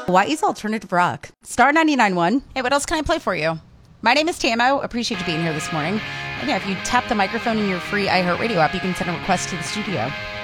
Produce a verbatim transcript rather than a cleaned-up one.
Hawaii's alternative rock. Star ninety-nine point one. Hey, what else can I play for you? My name is Tamo. Appreciate you being here this morning. And yeah, if you tap the microphone in your free iHeartRadio app, you can send a request to the studio.